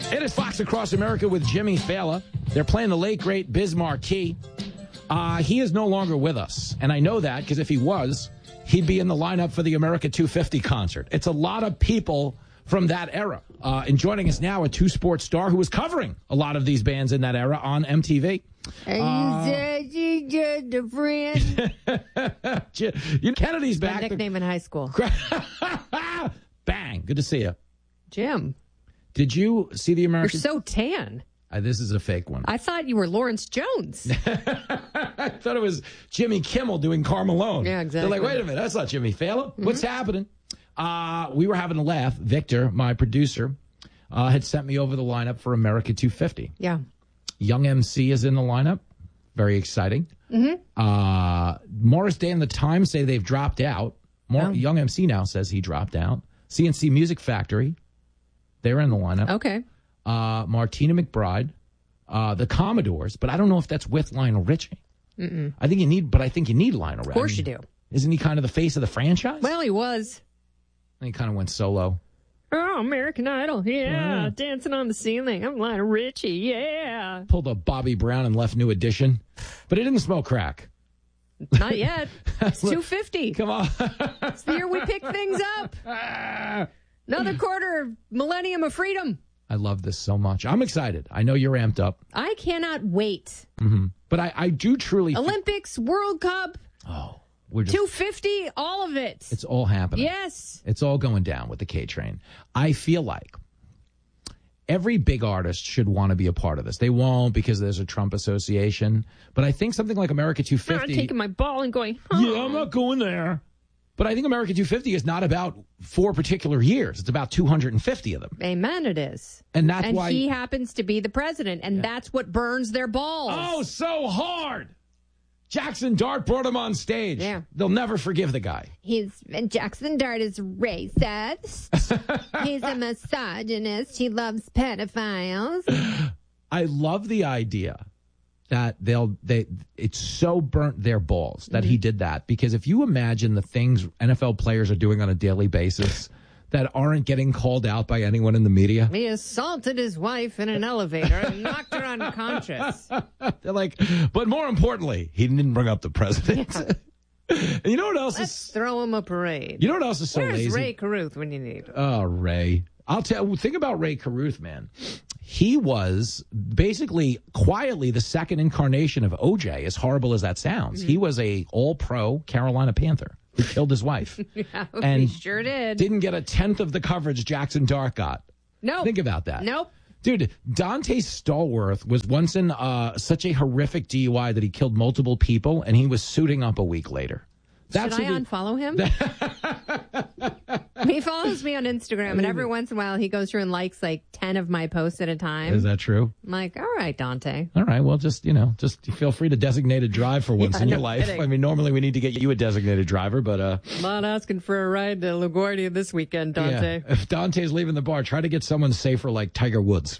It is Fox Across America with Jimmy Fallon. They're playing the late, great Biz Markie. He is no longer with us, and I know that because if he was, he'd be in the lineup for the America 250 concert. It's a lot of people from that era. And joining us now, a two-sport star who was covering a lot of these bands in that era on MTV. Kennedy's back. My nickname in high school. Bang. Good to see you. Jim. Did you see the American... You're so tan. This is a fake one. I thought you were Lawrence Jones. I thought it was Jimmy Kimmel doing Carmelone. Yeah, exactly. They're like, wait a minute, that's not Jimmy Fallon. Mm-hmm. What's happening? We were having a laugh. Victor, my producer, had sent me over the lineup for America 250. Yeah. Young MC is in the lineup. Very exciting. Mm-hmm. Morris Day and the Times say they've dropped out. Young MC now says he dropped out. CNC Music Factory, they're in the lineup. Okay. Martina McBride, the Commodores, but I don't know if that's with Lionel Richie. Mm-mm. I think you need Lionel Richie. Of course you do. Isn't he kind of the face of the franchise? Well, he was. And he kind of went solo. Oh, American Idol. Yeah. Dancing on the ceiling. I'm Lionel Richie. Yeah. Pulled a Bobby Brown and left New Edition. But he didn't smoke crack. Not yet. It's 250. Come on. It's the year we pick things up. Another quarter of millennium of freedom. I love this so much. I'm excited. I know you're amped up. I cannot wait. Mm-hmm. But I do truly... Olympics, World Cup. Oh. We're just, 250, all of it. It's all happening. Yes. It's all going down with the K-Train. I feel like every big artist should want to be a part of this. They won't because there's a Trump association. But I think something like America 250... I'm taking my ball and going, Yeah, I'm not going there. But I think America 250 is not about 4 particular years. It's about 250 of them. Amen, it is. And that's why... And he happens to be the president, and that's what burns their balls. Oh, so hard. Jackson Dart brought him on stage. Yeah. They'll never forgive the guy. Jackson Dart is racist. He's a misogynist. He loves pedophiles. I love the idea that it's so burnt their balls that he did that. Because if you imagine the things NFL players are doing on a daily basis that aren't getting called out by anyone in the media. He assaulted his wife in an elevator and knocked her unconscious. They're like, but more importantly, he didn't bring up the president. Yeah. And you know what else Let's throw him a parade. You know what else is so Where's lazy? Ray Caruth when you need him? Oh, Ray. I'll tell you, think about Ray Caruth, man. He was basically quietly the second incarnation of OJ, as horrible as that sounds. Mm-hmm. He was a all-pro Carolina Panther who killed his wife. Yeah, and he sure did. Didn't get a tenth of the coverage Jackson Dart got. Nope. Think about that. Nope. Dude, Dante Stallworth was once in such a horrific DUI that he killed multiple people, and he was suiting up a week later. Should I unfollow him? He follows me on Instagram, and every once in a while he goes through and likes like 10 of my posts at a time. Is that true? I'm like, all right, Dante. All right, well, just feel free to designated drive for once in your life. Kidding. I mean, normally we need to get you a designated driver, but... I'm not asking for a ride to LaGuardia this weekend, Dante. Yeah. If Dante's leaving the bar, try to get someone safer like Tiger Woods.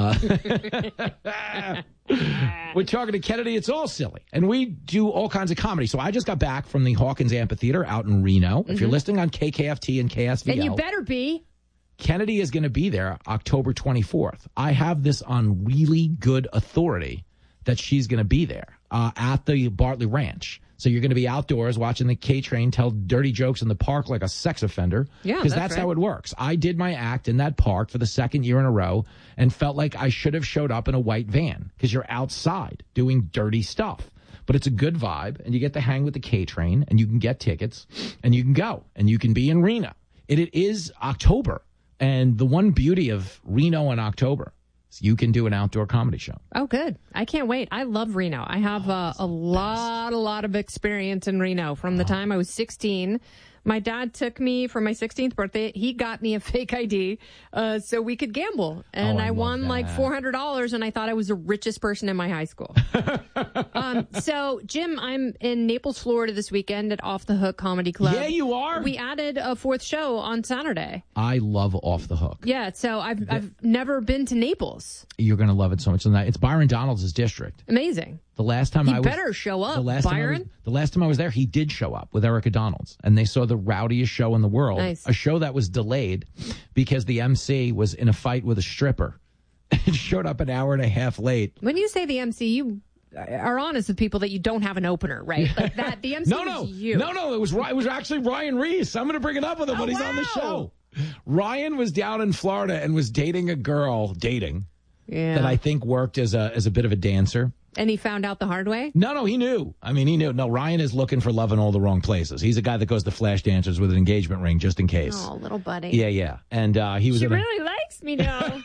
We're talking to Kennedy. It's all silly. And we do all kinds of comedy. So I just got back from the Hawkins Amphitheater out in Reno. If you're listening on KKFT and KSVL. And you better be. Kennedy is going to be there October 24th. I have this on really good authority that she's going to be there at the Bartley Ranch. So you're going to be outdoors watching the K-Train tell dirty jokes in the park like a sex offender. Yeah, because that's right. how it works. I did my act in that park for the second year in a row and felt like I should have showed up in a white van because you're outside doing dirty stuff. But it's a good vibe, and you get to hang with the K-Train, and you can get tickets, and you can go, and you can be in Reno. It is October, and the one beauty of Reno in October is you can do an outdoor comedy show. Oh, good. I can't wait. I love Reno. I have a lot of experience in Reno from the time I was 16. My dad took me for my 16th birthday. He got me a fake ID so we could gamble. And I won that. like $400, and I thought I was the richest person in my high school. So, Jim, I'm in Naples, Florida this weekend at Off the Hook Comedy Club. Yeah, you are. We added a 4th show on Saturday. I love Off the Hook. Yeah, so I've never been to Naples. You're going to love it so much. It's Byron Donalds' district. Amazing. The last time He better show up, Byron. The last time I was there, he did show up with Erica Donalds, and they saw the rowdiest show in the world. Nice. A show that was delayed because the MC was in a fight with a stripper, and showed up an hour and a half late. When you say the MC, you are honest with people that you don't have an opener, right? Like that. The MC was you. No. It was actually Ryan Reese. I'm going to bring it up with him when he's on the show. Ryan was down in Florida and was dating a girl that I think worked as a bit of a dancer. And he found out the hard way? No, he knew. I mean, he knew. No, Ryan is looking for love in all the wrong places. He's a guy that goes to flash dancers with an engagement ring just in case. Oh, little buddy. Yeah. And he was. She really likes me, though.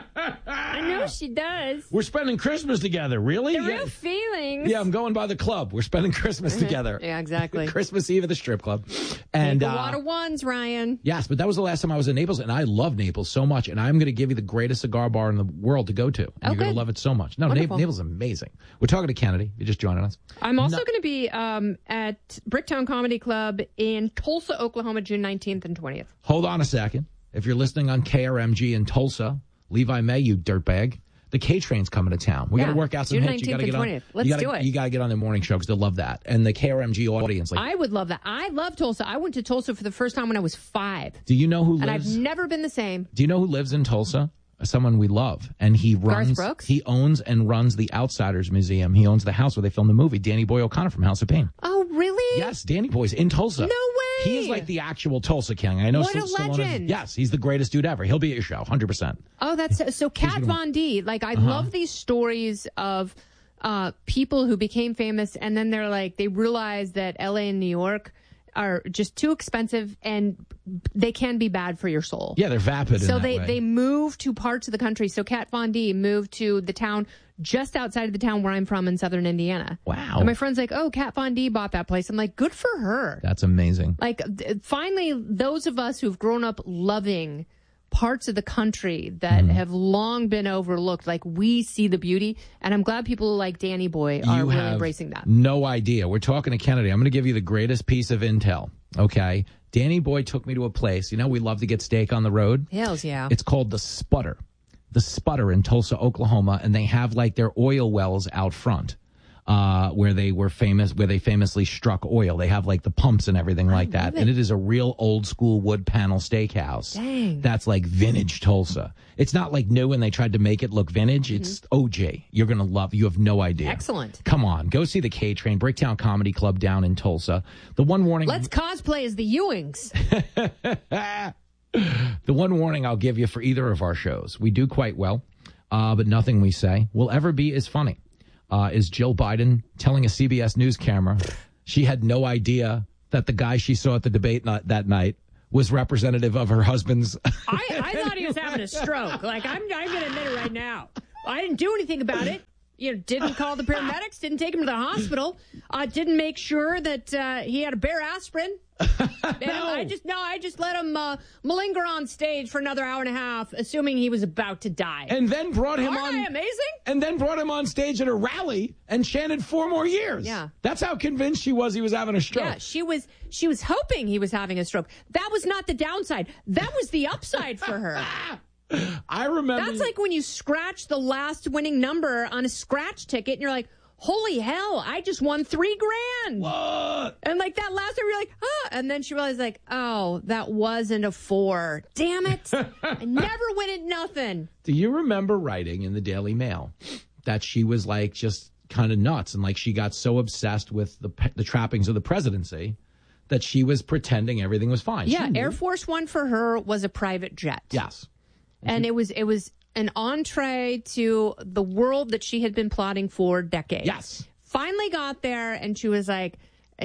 I know she does. We're spending Christmas together. Really? The real feelings. Yeah, I'm going by the club. We're spending Christmas together. Yeah, exactly. Christmas Eve at the strip club. And make a lot of ones, Ryan. Yes, but that was the last time I was in Naples, and I love Naples so much. And I'm going to give you the greatest cigar bar in the world to go to. And you're going to love it so much. No, Naples is amazing. We're talking to Kennedy. You're just joining us. I'm also going to be at Bricktown Comedy Club in Tulsa, Oklahoma, June 19th and 20th. Hold on a second. If you're listening on KRMG in Tulsa, Levi May, you dirtbag. The K Train's coming to town. We got to work out some June hits. You got to get on. 20th. Let's do it. You got to get on their morning show because they'll love that. And the KRMG audience, I would love that. I love Tulsa. I went to Tulsa for the first time when I was 5. Do you know who lives? And I've never been the same. Do you know who lives in Tulsa? Someone we love, and he runs. Garth Brooks? He owns and runs the Outsiders Museum. He owns the house where they filmed the movie. Danny Boy O'Connor from House of Pain. Oh, really? Yes, Danny Boy's in Tulsa. No way. He is like the actual Tulsa king. I know. What a legend. Yes, he's the greatest dude ever. He'll be at your show, 100%. Oh, that's so. Kat Von D. Like I love these stories of people who became famous, and then they realize that L.A. and New York are just too expensive and they can be bad for your soul. Yeah, they're vapid. So in that they way. move to parts of the country. So Kat Von D moved to the town just outside of the town where I'm from in southern Indiana. Wow. And my friend's like, oh, Kat Von D bought that place. I'm like, good for her. That's amazing. Like, finally, those of us who've grown up loving parts of the country that have long been overlooked, like we see the beauty, and I'm glad people like Danny Boy are really embracing that. No idea. We're talking to Kennedy. I'm going to give you the greatest piece of intel. Okay, Danny Boy took me to a place. You know, we love to get steak on the road. Hells yeah. It's called the Sputter. The Sputter in Tulsa, Oklahoma, and they have like their oil wells out front. Where they famously struck oil. They have like the pumps and everything like that. And it is a real old school wood panel steakhouse. Dang. That's like vintage Tulsa. It's not like new and they tried to make it look vintage. It's OJ. You're going to love. You have no idea. Excellent. Come on. Go see the K Train, Bricktown Comedy Club down in Tulsa. The one warning. Let's cosplay as the Ewings. The one warning I'll give you for either of our shows. We do quite well, but nothing we say will ever be as funny. Is Jill Biden telling a CBS News camera she had no idea that the guy she saw at the debate that night was representative of her husband's. I thought he was having a stroke. Like, I'm going to admit it right now. I didn't do anything about it. Didn't call the paramedics, didn't take him to the hospital, didn't make sure that he had a bare aspirin. I just let him malinger on stage for another hour and a half, assuming he was about to die. And then brought him Aren't I amazing? And then brought him on stage at a rally and chanted 4 more years. Yeah. That's how convinced she was he was having a stroke. Yeah, she was hoping he was having a stroke. That was not the downside. That was the upside for her. I remember. That's like when you scratch the last winning number on a scratch ticket and you're like, holy hell, I just won $3,000. What? And like that last time, you're like, and then she realized like, oh, that wasn't a 4. Damn it. I never win at nothing. Do you remember writing in the Daily Mail that she was like just kind of nuts and like she got so obsessed with the trappings of the presidency that she was pretending everything was fine? Yeah, Air Force One for her was a private jet. Yes. And it was an entree to the world that she had been plotting for decades. Yes. Finally got there, and she was like,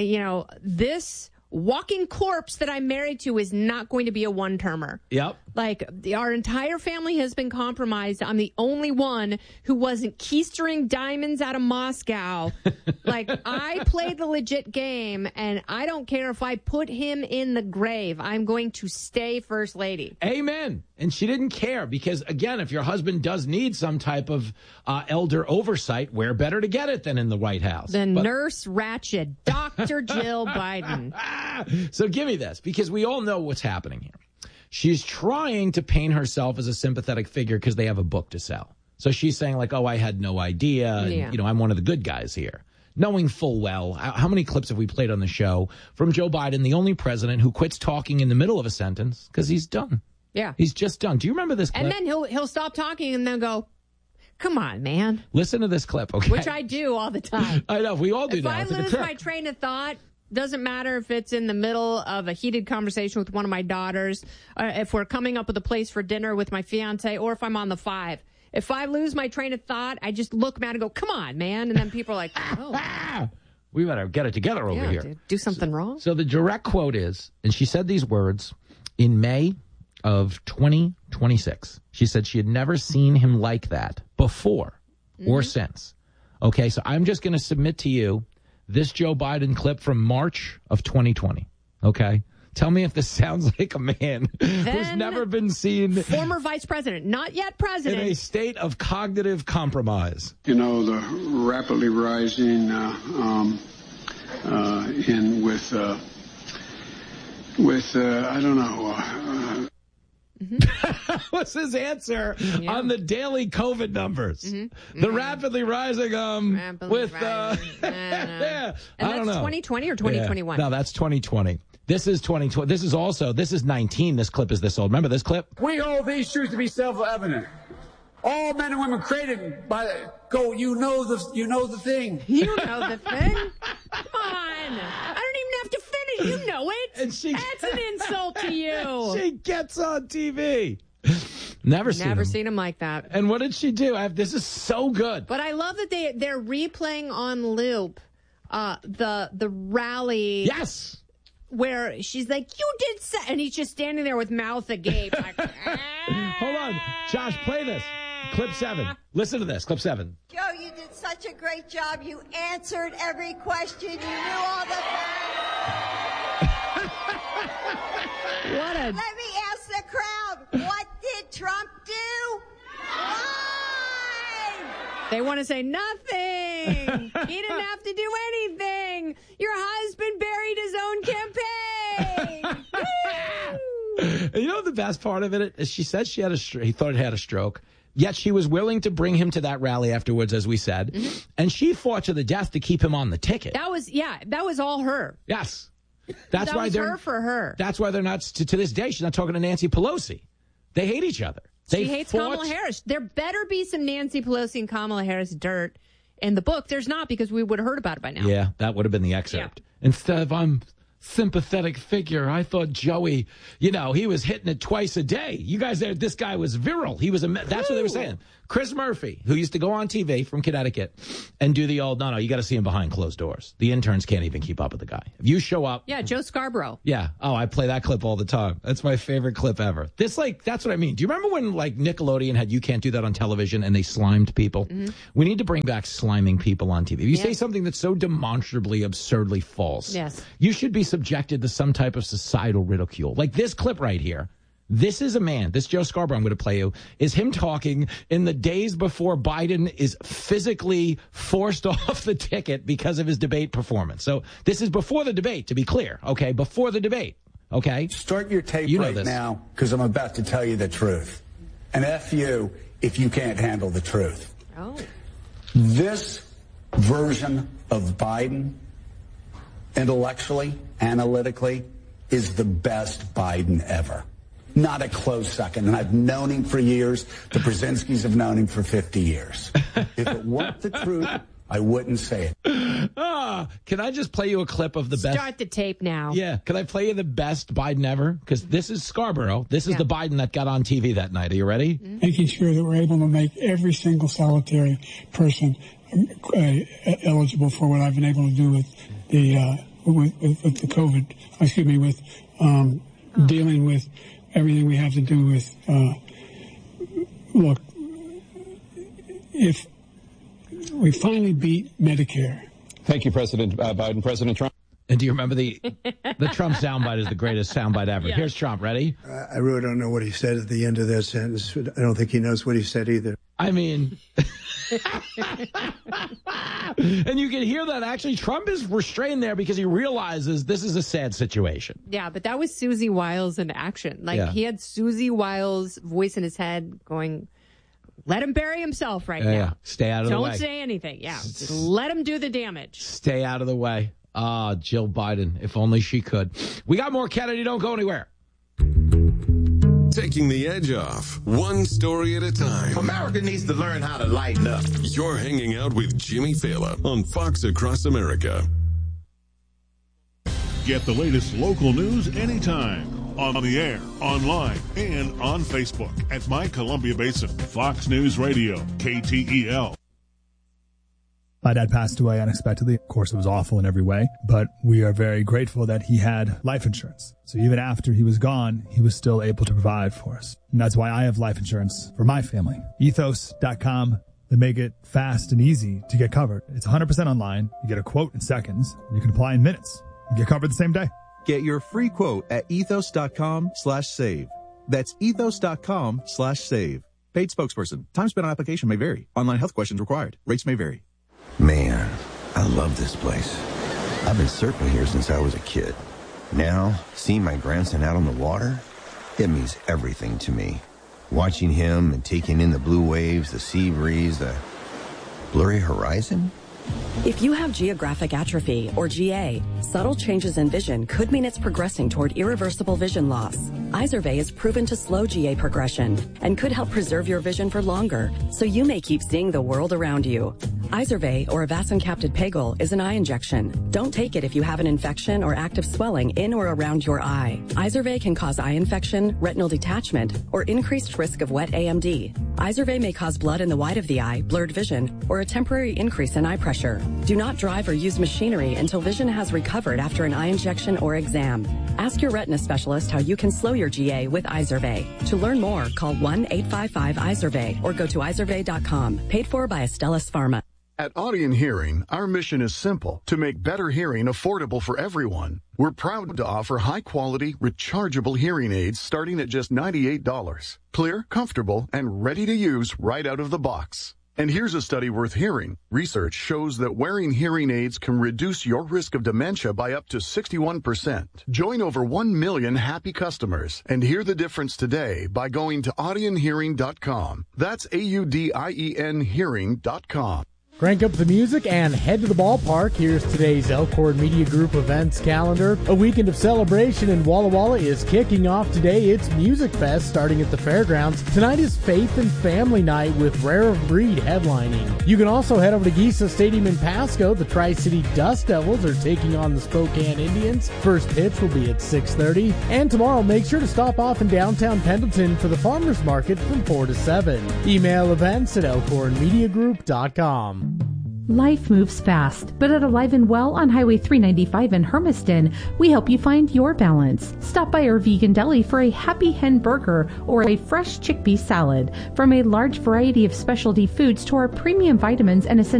this walking corpse that I'm married to is not going to be a one-termer. Yep. Like, our entire family has been compromised. I'm the only one who wasn't keistering diamonds out of Moscow. Like, I played the legit game, and I don't care if I put him in the grave. I'm going to stay First Lady. Amen. And she didn't care because, again, if your husband does need some type of elder oversight, where better to get it than in the White House? Nurse Ratched, Dr. Jill Biden. So give me this, because we all know what's happening here. She's trying to paint herself as a sympathetic figure because they have a book to sell. So she's saying like, oh, I had no idea. And, I'm one of the good guys here. Knowing full well, how many clips have we played on the show from Joe Biden, the only president who quits talking in the middle of a sentence because he's done. Yeah. He's just done. Do you remember this clip? And then he'll stop talking and then go, come on, man. Listen to this clip, okay? Which I do all the time. I know. We all do if now. I lose my train of thought, doesn't matter if it's in the middle of a heated conversation with one of my daughters, if we're coming up with a place for dinner with my fiance, or if I'm on the 5. If I lose my train of thought, I just look mad and go, come on, man. And then people are like, oh. We better get it together over here. Dude, do something wrong. So the direct quote is, and she said these words in May of 2026. She said she had never seen him like that before or since. Okay, so I'm just going to submit to you this Joe Biden clip from March of 2020. Okay? Tell me if this sounds like a man who's never been seen. Former vice president, not yet president. In a state of cognitive compromise. You know, the rapidly rising I don't know. What's his answer on the daily COVID numbers? The rapidly rising yeah, yeah, and I don't know. 2020 or 2021? Yeah. No, that's 2020. This is 2020. This is 19. This clip is this old. Remember this clip? We hold these truths to be self-evident. All men and women created by you know the thing. You know the thing? Come on. I don't even have to finish. You know it. And That's an insult to you. She gets on TV. Never seen him like that. And what did she do? This is so good. But I love that they're replaying on loop the rally. Yes. Where she's like, you did and he's just standing there with mouth agape. Like, hold on. Josh, play this. Clip 7. Listen to this. Clip 7. Joe, you did such a great job. You answered every question. You knew all the facts. Let me ask the crowd, what did Trump do? Why? They want to say nothing. He didn't have to do anything. Your husband buried his own campaign. You know the best part of it is she said she had he thought he had a stroke. Yet she was willing to bring him to that rally afterwards, as we said. And she fought to the death to keep him on the ticket. That was all her. Yes. That's why they're her for her. That's why they're not, to this day, she's not talking to Nancy Pelosi. They hate each other. She hates Kamala Harris. There better be some Nancy Pelosi and Kamala Harris dirt in the book. There's not, because we would have heard about it by now. Yeah, that would have been the excerpt. Yeah. Instead of sympathetic figure, I thought Joey, he was hitting it twice a day. You guys, this guy was virile. He was that's what they were saying. Chris Murphy, who used to go on TV from Connecticut and do the old, no, you got to see him behind closed doors. The interns can't even keep up with the guy. If you show up. Yeah, Joe Scarborough. Yeah. Oh, I play that clip all the time. That's my favorite clip ever. That's what I mean. Do you remember when Nickelodeon had You Can't Do That on television and they slimed people? Mm-hmm. We need to bring back sliming people on TV. If you say something that's so demonstrably, absurdly false, you should be subjected to some type of societal ridicule. Like this clip right here. This is a man, this Joe Scarborough I'm going to play you, is him talking in the days before Biden is physically forced off the ticket because of his debate performance. So this is before the debate, to be clear, okay? Before the debate, okay? Start your tape now, because I'm about to tell you the truth. And F you if you can't handle the truth. Oh. This version of Biden, intellectually, analytically, is the best Biden ever. Not a close second. And I've known him for years. The Brzezinskis have known him for 50 years. If it weren't the truth, I wouldn't say it. Can I just play you a clip of the best? Start the tape now. Yeah. Can I play you the best Biden ever? Because this is Scarborough. This is the Biden that got on TV that night. Are you ready? Mm-hmm. Making sure that we're able to make every single solitary person eligible for what I've been able to do with the with the COVID. With dealing with everything we have to do with, look, if we finally beat Medicare. Thank you, President Biden. President Trump. And do you remember the Trump soundbite is the greatest soundbite ever. Here's Trump. Ready? I really don't know what he said at the end of that sentence. I don't think he knows what he said either. I mean... And you can hear that actually Trump is restrained there because he realizes this is a sad situation. Yeah, but that was Susie Wiles in action. He had Susie Wiles' voice in his head going, let him bury himself now. Yeah. Stay out of the way. Don't say anything. Yeah. Just let him do the damage. Stay out of the way. Jill Biden, if only she could. We got more Kennedy. Don't go anywhere. taking the edge off, one story at a time. America needs to learn how to lighten up. You're hanging out with Jimmy Fallon on Fox Across America. Get the latest local news anytime. On the air, online, and on Facebook at My Columbia Basin. Fox News Radio, KTEL. My dad passed away unexpectedly. Of course, it was awful in every way, but we are very grateful that he had life insurance. So even after he was gone, he was still able to provide for us. And that's why I have life insurance for my family. Ethos.com. They make it fast and easy to get covered. It's 100% online. You get a quote in seconds. You can apply in minutes. You get covered the same day. Get your free quote at ethos.com/save. That's ethos.com/save. Paid spokesperson. Time spent on application may vary. Online health questions required. Rates may vary. Man, I love this place. I've been surfing here since I was a kid. Now, seeing my grandson out on the water, it means everything to me. Watching him and taking in the blue waves, the sea breeze, the blurry horizon. If you have geographic atrophy, or GA, subtle changes in vision could mean it's progressing toward irreversible vision loss. Izervay is proven to slow GA progression and could help preserve your vision for longer, so you may keep seeing the world around you. Izervay, or avacincaptad pegol, is an eye injection. Don't take it if you have an infection or active swelling in or around your eye. Izervay can cause eye infection, retinal detachment, or increased risk of wet AMD. Izervay may cause blood in the white of the eye, blurred vision, or a temporary increase in eye pressure. Do not drive or use machinery until vision has recovered after an eye injection or exam. Ask your retina specialist how you can slow your GA with Izervay. To learn more, call 1-855-IZERVAY or go to izervay.com. Paid for by Astellas Pharma. At Audien Hearing, our mission is simple: to make better hearing affordable for everyone. We're proud to offer high-quality, rechargeable hearing aids starting at just $98. Clear, comfortable, and ready to use right out of the box. And here's a study worth hearing. Research shows that wearing hearing aids can reduce your risk of dementia by up to 61%. Join over 1 million happy customers and hear the difference today by going to audienhearing.com. That's AUDIEN hearing.com. Crank up the music and head to the ballpark. Here's today's Elkhorn Media Group events calendar. A weekend of celebration in Walla Walla is kicking off today. It's Music Fest starting at the fairgrounds. Tonight is Faith and Family Night with Rare of Breed headlining. You can also head over to Giesa Stadium in Pasco. The Tri-City Dust Devils are taking on the Spokane Indians. First pitch will be at 6:30. And tomorrow, make sure to stop off in downtown Pendleton for the Farmers Market from 4 to 7. Email events at elkhornmediagroup.com. Life moves fast, but at Alive and Well on Highway 395 in Hermiston, we help you find your balance. Stop by our vegan deli for a Happy Hen burger or a fresh chickpea salad. From a large variety of specialty foods to our premium vitamins and essential